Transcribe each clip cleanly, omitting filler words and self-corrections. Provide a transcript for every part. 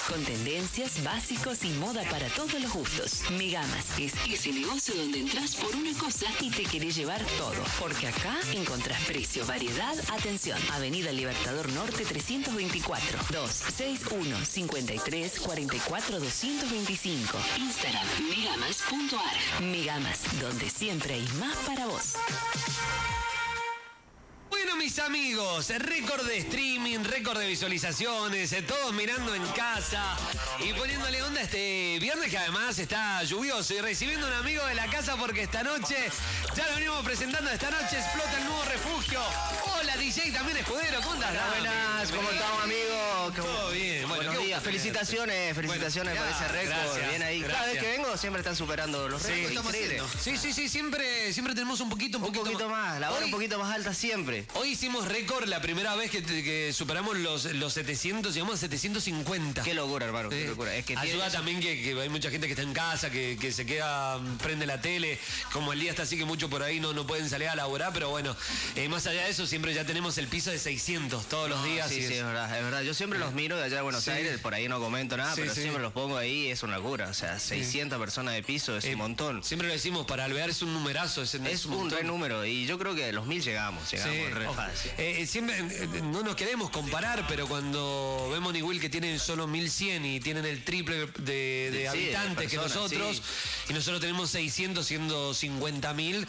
con tendencias, básicos y moda para todos los gustos. Megamas es ese negocio donde entras por una cosa y te querés llevar todo. Porque acá encontrás precio, variedad, atención. Avenida Libertador Norte 324, 261-53-44-225. Instagram megamas.ar. Megamas, donde siempre hay más para vos. Bueno, mis amigos, récord de streaming, récord de visualizaciones, todos mirando en casa y poniéndole onda este viernes que además está lluvioso y recibiendo un amigo de la casa porque esta noche, ya lo venimos presentando, esta noche explota el nuevo refugio. Hola, DJ también Escudero, ¿cómo andás? Buenas, ¿cómo estamos, amigos? Todo bien. Bueno, buenos días, felicitaciones por ese récord. Gracias, bien ahí. gracias. Cada vez que vengo siempre están superando los récords. Sí, siempre tenemos un poquito más. La hora un poquito más alta siempre. Hoy hicimos récord la primera vez que superamos los 700, llegamos a 750. Qué locura, hermano, qué locura. Es que ayuda también que hay mucha gente que está en casa, que se queda, prende la tele, como el día está así que mucho por ahí no pueden salir a laburar, pero bueno, más allá de eso siempre ya tenemos el piso de 600 todos los días. Sí, es verdad. Yo siempre los miro de allá de Buenos Aires, por ahí no comento nada, pero siempre los pongo ahí, es una locura. O sea, 600 personas de piso es un montón. Siempre lo decimos, para Alvear es un numerazo. Es un re número, y yo creo que los 1000 llegamos re fácil. Siempre no nos queremos comparar, pero cuando vemos Niwil que tienen solo 1100 y tienen el triple de habitantes que nosotros, y nosotros tenemos 600 siendo 50.000,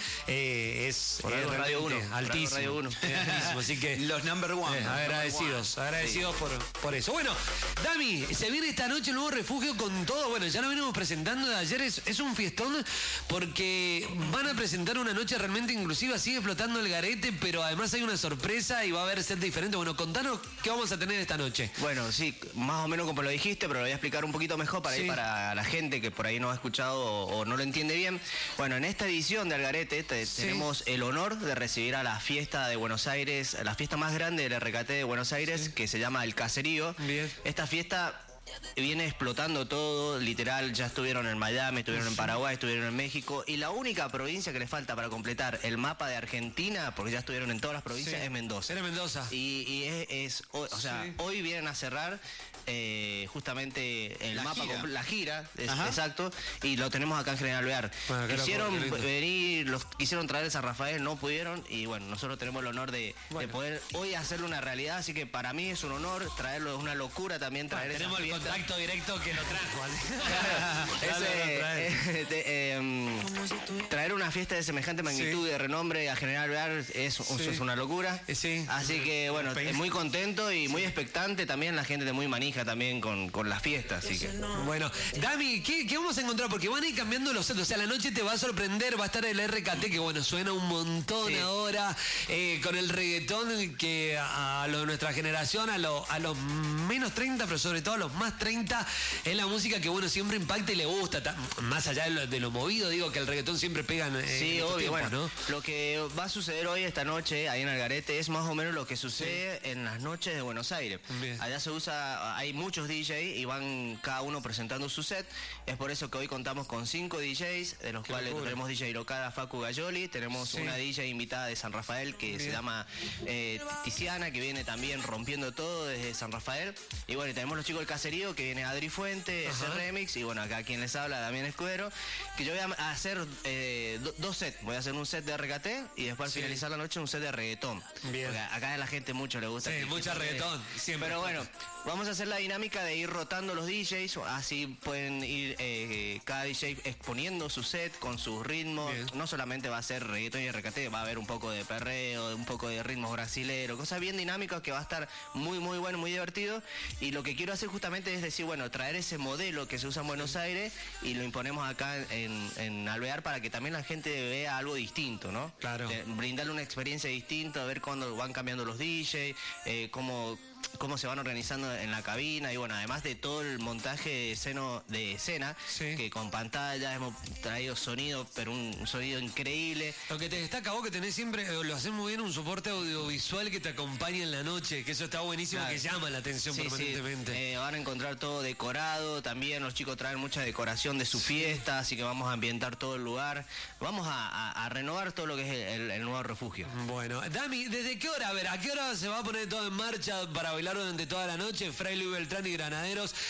es Radio 1, altísimo. Radio 1. Así que los number one. Agradecidos por eso. Bueno, Dami, se viene esta noche el nuevo refugio con todo. Bueno, ya lo venimos presentando de ayer. Es un fiestón porque van a presentar una noche realmente inclusiva. Sigue explotando el garete, pero además hay una sorpresa y va a haber set diferente. Bueno, contanos qué vamos a tener esta noche. Bueno, sí, más o menos como lo dijiste, pero lo voy a explicar un poquito mejor para la gente que por ahí no ha escuchado o no lo entiende bien. Bueno, en esta edición de Algarete tenemos el honor de recibir a la fiesta de Buenos Aires, la fiesta más grande del RKT de Buenos Aires, que se llama El Caserío. Bien. Esta fiesta viene explotando todo, literal, ya estuvieron en Miami, estuvieron en Paraguay, estuvieron en México, y la única provincia que les falta para completar el mapa de Argentina, porque ya estuvieron en todas las provincias, es Mendoza. Era Mendoza. Y hoy vienen a cerrar justamente el mapa, la gira, exacto, y lo tenemos acá en General Alvear. Quisieron traer a San Rafael, no pudieron, y bueno, nosotros tenemos el honor de poder hoy hacerlo una realidad, así que para mí es un honor traerlo, es una locura también traer esa fiesta. Contacto directo que lo trajo. Traer una fiesta de semejante magnitud y de renombre a General Alvear es una locura. Así que bueno, muy contento y muy expectante también la gente de Muy Manija también con la fiesta. Así que bueno, Dami, ¿qué vamos a encontrar? Porque van a ir cambiando los sets. O sea, la noche te va a sorprender, va a estar el RKT, que bueno, suena un montón ahora, con el reggaetón que a nuestra generación, a los menos 30, pero sobre todo a los más 30, es la música que bueno siempre impacta y le gusta, más allá de lo movido, digo que el reggaetón siempre pega en obvio, tiempos, bueno, ¿no? Lo que va a suceder hoy, esta noche, ahí en Algarete, es más o menos lo que sucede en las noches de Buenos Aires. Bien. Allá hay muchos DJs y van cada uno presentando su set. Es por eso que hoy contamos con 5 DJs, de los cuales tenemos DJ local Facu Gayoli, tenemos una DJ invitada de San Rafael que se llama Tiziana, que viene también rompiendo todo desde San Rafael. Y bueno, y tenemos los chicos del Caserío, que viene Adri Fuente, ese remix, y bueno, acá quien les habla, Damián Escudero, que yo voy a hacer 2 sets. Voy a hacer un set de RKT y después al finalizar la noche un set de reggaetón. Bien. Porque acá a la gente mucho le gusta. Sí, mucho reggaetón, siempre. Pero bueno, vamos a hacer la dinámica de ir rotando los DJs, así pueden ir cada DJ exponiendo su set con sus ritmos. Bien. No solamente va a ser reggaetón y RKT, va a haber un poco de perreo, un poco de ritmos brasileros, cosas bien dinámicas que va a estar muy bueno, muy divertido. Y lo que quiero hacer justamente es decir, bueno, traer ese modelo que se usa en Buenos Aires y lo imponemos acá en Alvear para que también la gente vea algo distinto, ¿no? Claro. Brindarle una experiencia distinta, ver cuándo van cambiando los DJs, cómo se van organizando en la cabina, y bueno, además de todo el montaje de escena, que con pantalla hemos traído sonido, pero un sonido increíble. Lo que te destaca vos, que tenés siempre, lo haces muy bien, un soporte audiovisual que te acompaña en la noche, que eso está buenísimo, que llama la atención permanentemente. Van a encontrar todo decorado, también los chicos traen mucha decoración de su fiesta, así que vamos a ambientar todo el lugar, vamos a renovar todo lo que es el nuevo refugio. Bueno, Dami, ¿desde qué hora? A ver, ¿a qué hora se va a poner todo en marcha para bailar durante toda la noche? Fray Luis Beltrán y Granaderos.